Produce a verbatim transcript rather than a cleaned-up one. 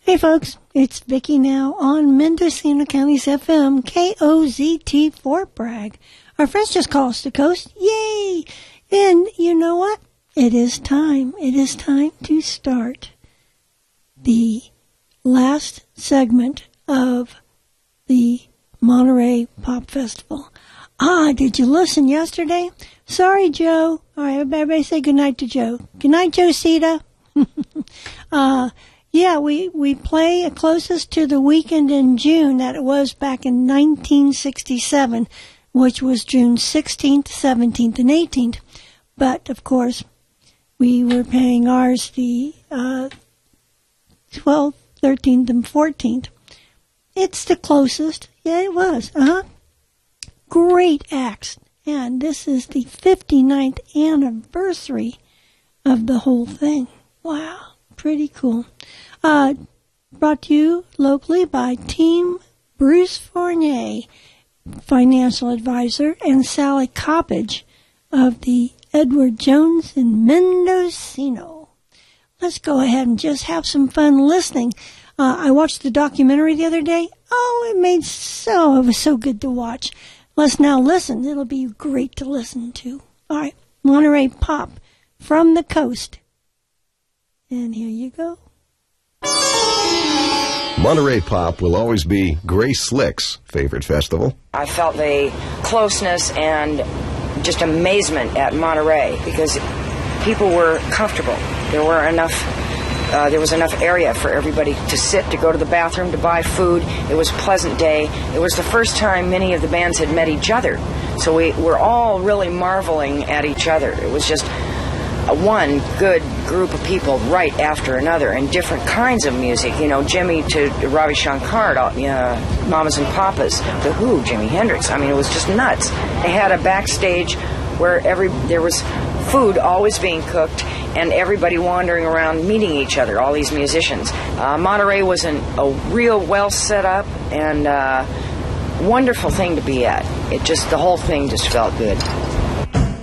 Hey folks, it's Vicki now on Mendocino County's F M, K O Z T Fort Bragg. Our friends just coast to coast. Yay! And you know what? It is time. It is time to start the last segment of the Monterey Pop Festival. Ah, did you listen yesterday? Sorry, Joe. All right, everybody say goodnight to Joe. Goodnight, Joe Sita. uh, yeah, we, we play closest to the weekend in June that it was back in nineteen sixty-seven, which was June sixteenth, seventeenth, and eighteenth. But, of course, we were paying ours the uh, twelfth, thirteenth, and fourteenth. It's the closest. Yeah, it was. Uh-huh. Great acts. And this is the fifty-ninth anniversary of the whole thing. Wow. Pretty cool. Uh, brought to you locally by Team Bruce Fournier, financial advisor, and Sally Coppage of the Edward Jones in Mendocino. Let's go ahead and just have some fun listening. Uh, I watched the documentary the other day. Oh, it made so, it was so good to watch. Let's now listen. It'll be great to listen to. All right, Monterey Pop from the coast. And here you go. Monterey Pop will always be Grace Slick's favorite festival. I felt the closeness and just amazement at Monterey because people were comfortable. There were enough, uh, there was enough area for everybody to sit, to go to the bathroom, to buy food. It was a pleasant day. It was the first time many of the bands had met each other. So we were all really marveling at each other. It was just one good group of people right after another, and different kinds of music. You know, Jimmy to Ravi Shankar, uh, Mamas and Papas, The Who, Jimi Hendrix. I mean, it was just nuts. They had a backstage where every there was food always being cooked, and everybody wandering around meeting each other, all these musicians. Uh, Monterey was an, a real well set up and uh, wonderful thing to be at. It just, the whole thing just felt good.